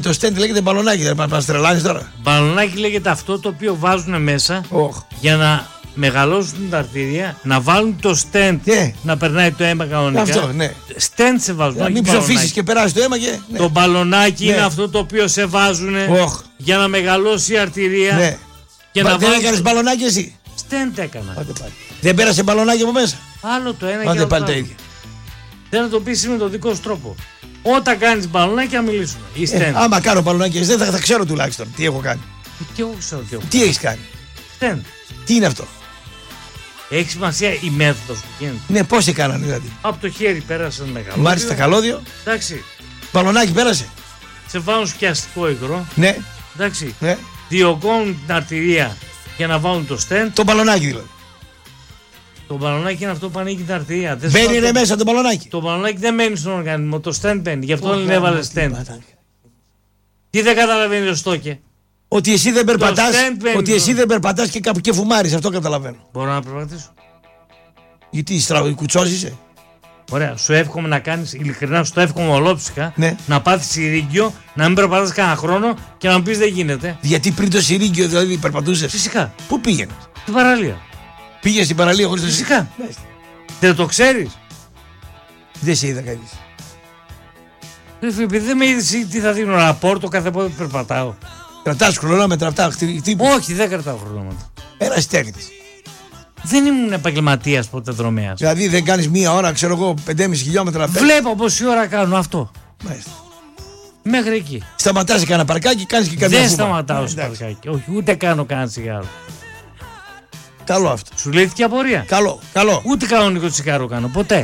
Το στέντ λέγεται μπαλονάκι, δεν πας τρελάνεις τώρα. Μπαλονάκι λέγεται αυτό το οποίο βάζουν μέσα για να μεγαλώσουν τα αρτήρια, να βάλουν το στέντ να περνάει το αίμα κανονικά. Αυτό, ναι. Στέντ σε βάζουν. Να μην ψοφήσεις και περάσει το αίμα και. Ναι. Το μπαλονάκι είναι αυτό το οποίο σε βάζουν για να μεγαλώσει η αρτηρία. Ναι. Και να δεν έκανες μπαλονάκι εσύ. Στέντ έκανα. Δεν πέρασε μπαλονάκι από μέσα. Άλλο το ένα και άλλο πάλι το ίδιο. Δεν θα το πεις με τον δικό σου τρόπο. Όταν κάνεις μπαλονάκι να μιλήσουμε. Άμα κάνω μπαλονάκι δεν θα ξέρω τουλάχιστον τι έχω κάνει. Και εγώ ξέρω τι έχω. Τι έχεις κάνει. Στέντ. Τι είναι αυτό. Έχει σημασία η μέθοδος που γίνεται. Ναι, πώς σε κάνανε δηλαδή. Από το χέρι πέρασε ένα καλώδιο. Μάλιστα καλώδιο. Εντάξει. Μπαλονάκι πέρασε. Σε βάλουν σκιαστικό υγρό. Ναι. Εντάξει. Ναι. Διωγγώνουν την αρτηρία για να βάλουν το στέντ. Το μπαλονάκι δηλαδή. Το μπαλονάκι είναι αυτό που ανοίγει την αρτηρία. Μπαίνει μέσα το μπαλονάκι. Το μπαλονάκι δεν μένει στον οργανισμό. Το στέντ μπαίνει. Γι' αυτό δεν έβαλε στέντ. Τι δεν καταλαβαίνει ο Στόκε. Ότι εσύ δεν περπατάς. Ότι εσύ δεν περπατάς και κάπου και φουμάρεις. Αυτό καταλαβαίνω. Μπορώ να περπατήσω. Γιατί κουτσός. Ωραία. Σου εύχομαι να κάνεις, ειλικρινά σου το εύχομαι ολόψυχα, να πάθεις σιρήγγιο, να μην περπατάς κανένα χρόνο και να μου πεις δεν γίνεται. Γιατί πριν το σιρήγγιο δηλαδή περπατούσες. Φυσικά. Πού πήγαινες. Στην παραλία. Πήγες στην παραλία χωρίς το σιρήγγιο. Φυσικά. Δεν το ξέρεις. Δεν σε είδα κανείς. Επειδή δεν με είδες τι θα δίνω ραπόρτο κάθε πότε περπατάω. Κρατάς χρονόμετρα αυτά. Όχι, δεν κρατάω χρονόμετρα. Ένας τέχνης. Δεν ήμουν επαγγελματίας ποτέ δρομέας. Δηλαδή δεν κάνεις μία ώρα, ξέρω εγώ, 5,5 χιλιόμετρα. Βλέπω πόση ώρα κάνω αυτό. Μάλιστα. Μέχρι εκεί. Σταματάς σε κανένα παρκάκι, κάνεις και καμία δεν φούμα. Σταματάω σε παρκάκι. Όχι, ούτε κάνω κανένα τσιγάρο. Καλό αυτό. Σου λύθηκε απορία. Καλό. Ούτε κανονικό τσιγάρο κάνω. Ποτέ.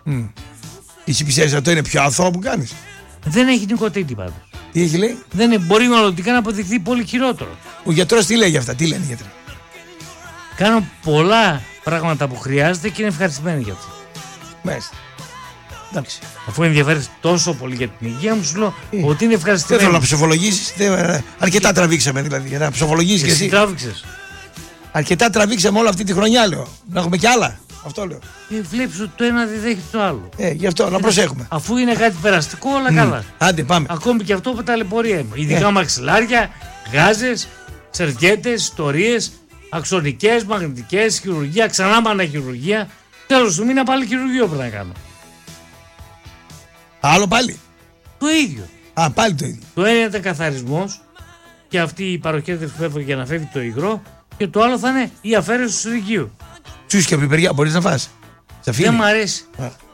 Εσύ πιστεύεις αυτό είναι πιο αθώο που κάνεις. Δεν έχει νοικοτήτη πάντως. Τι έχει λέει. Μπορεί μελλοντικά να αποδειχθεί πολύ χειρότερο. Ο γιατρός τι λέει για αυτά, τι λένε οι γιατροί. Κάνω πολλά πράγματα που χρειάζεται και είναι ευχαριστημένοι για αυτό. Μάλιστα. Εντάξει. Αφού ενδιαφέρει τόσο πολύ για την υγεία μου, σου λέω ότι είναι ευχαριστημένοι. Δεν θέλω να ψοφολογήσεις. Αρκετά τραβήξαμε δηλαδή. Για να ψοφολογήσεις και εσύ. Τράβηξες. Αρκετά τραβήξαμε όλη αυτή τη χρονιά, λέω. Να έχουμε κι άλλα. Αυτό λέω. Βλέπεις ότι το ένα δεν δέχεται το άλλο. Γι' αυτό να προσέχουμε. Αφού είναι κάτι περαστικό, όλα καλά. Άντε, πάμε. Ακόμη και αυτό που ταλαιπωρία είμαι. Ειδικά μαξιλάρια, γάζες, σερβιέτες, ιστορίες, αξονικές, μαγνητικές, χειρουργία, ξανά μαναχειρουργία. Τέλος του μήνα πάλι χειρουργείο πρέπει να κάνω. Άλλο πάλι. Το ίδιο. Πάλι το ίδιο. Το ένα είναι καθαρισμός και αυτή η παροχέτευση που έφυγε για να φεύγει το υγρό. Και το άλλο θα είναι η αφαίρεση του σφυγγείου. Τσούς και πιπεριά μπορείς να φας. Δεν μ' αρέσει.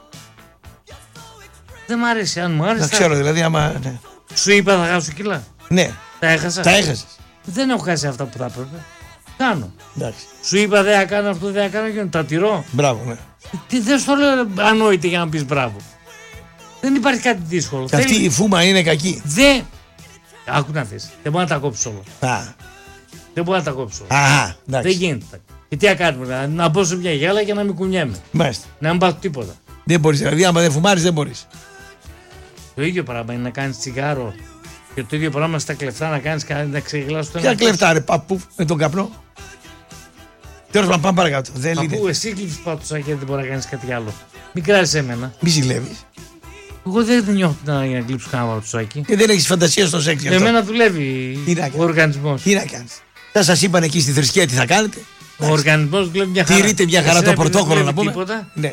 Δεν μ' αρέσει. Αν μου άρεσε. Να ξέρω δηλαδή άμα. Ναι. Σου είπα θα χάσω κιλά. Ναι. Τα έχασα. Τα έχασες. Δεν έχω χάσει αυτά που θα έπρεπε. Κάνω. Εντάξει. Σου είπα δεν θα κάνω αυτό, δεν θα κάνω και τα τηρώ. Μπράβο, ναι. Δεν στο λέω ανόητη για να πεις μπράβο. Δεν υπάρχει κάτι δύσκολο. Και αυτή η φούμα είναι κακή. Δεν. Άκου να θες. Δεν μπορεί να τα κόψει όλα. Δεν μπορεί να τα κόψει όλα. Δεν γίνεται. Και τι να κάνουμε, να μπω σε μια γέλα και να μην κουνιέμαι. Μάλιστα. Να μην πάθω τίποτα. Δεν μπορείς, δηλαδή άμα δεν φουμάρεις δεν μπορείς. Το ίδιο πράγμα είναι να κάνεις τσιγάρο και το ίδιο πράγμα στα κλεφτά να κάνεις να ξεγελάσεις το ένα. Ποια κλεφτά ρε παππού με τον καπνό. Τέλος πάντων πάμε παρακάτω. Παππού εσύ κλείψεις πατουσάκι και δεν μπορεί να κάνεις κάτι άλλο. Μην κράζεις εμένα. Μη ζηλεύεις. Εγώ δεν νιώθω να κλείψω κανένα πατουσάκι. Και δεν έχεις φαντασία στο σεξ. Εμένα δουλεύει ο οργανισμός. Τι να κάνεις. Θα σας είπαν εκεί στη θρησκεία τι θα κάνετε. Ο οργανισμός δουλεύει μια χαρά. Τηρείται μια χαρά το πορτόκολλο να πούμε. Ναι.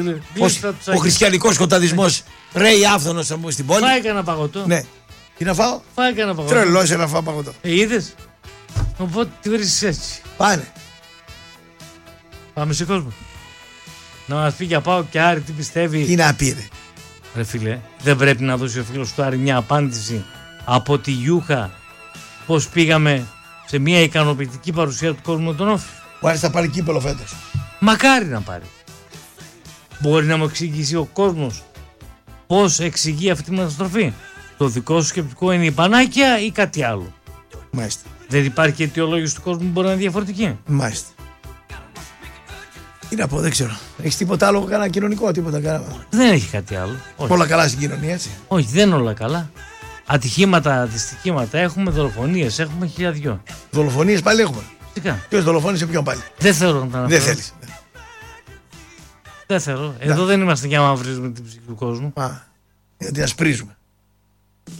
Ο χριστιανικός σκοταδισμός ρέει άφθονος στην πόλη. Φάει κανένα παγωτό. Ναι. Τι να φάω. Φάει κανένα παγωτό. Τρελός να φάω παγωτό. Είδες. Οπότε τι βρίσκεις έτσι. Πάνε. Πάμε σε κόσμο. Να μας πει για Πάο και Άρη τι πιστεύει. Τι να πει ρε. Ρε φίλε, δεν πρέπει να δώσει ο φίλος του Άρη μια απάντηση από τη Γιούχα πώς πήγαμε σε μια ικανοποιητική παρουσία του κόσμου με τον Όφη. Ο Άρης θα πάρει κύπελο φέτος. Μακάρι να πάρει. Μπορεί να μου εξηγήσει ο κόσμος πώς εξηγεί αυτή τη μεταστροφή. Το δικό σου σκεπτικό είναι η πανάκια ή κάτι άλλο. Μάλιστα. Δεν υπάρχει αιτιολόγηση του κόσμου που μπορεί να είναι διαφορετική. Μάλιστα. Τι να πω, δεν ξέρω. Έχεις τίποτα άλλο, κανένα κοινωνικό, τίποτα κανένα. Δεν έχει κάτι άλλο. Όχι. Όλα καλά στην κοινωνία, έτσι. Όχι, δεν είναι όλα καλά. Ατυχήματα, δυστυχήματα έχουμε, δολοφονίες έχουμε, χιλιαδιό. Δολοφονίες πάλι έχουμε. Φυσικά. Ποιος δολοφόνησε ποιον πάλι. Δεν θέλω να τα αναφέρω. Δεν θέλεις. Δεν θέλω. Εδώ δεν είμαστε για να μαυρίζουμε την ψυχή του κόσμου. Γιατί ασπρίζουμε.